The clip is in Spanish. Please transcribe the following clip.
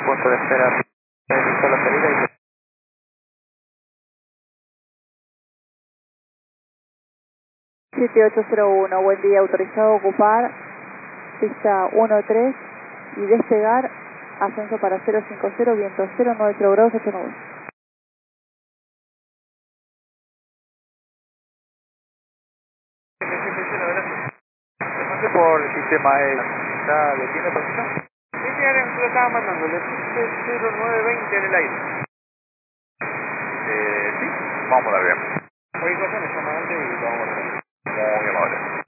punto de espera. Listo la salida y... 7801, buen día, autorizado a ocupar pista 13 y despegar, ascenso para 050, viento 090 grados 8 nubes. No sé por el sistema, ¿está detiene posición? Ese área lo estaba mandando, le puse 0920 en el aire. Sí, vamos a ver. Cualquier cosa me llama antes y lo vamos a hacer. Muy amable.